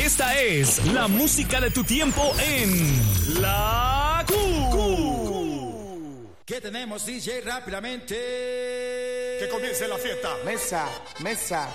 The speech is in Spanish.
Esta es la música de tu tiempo en La Q. ¿Qué tenemos, DJ? Rápidamente. Que comience la fiesta. Mesa, mesa.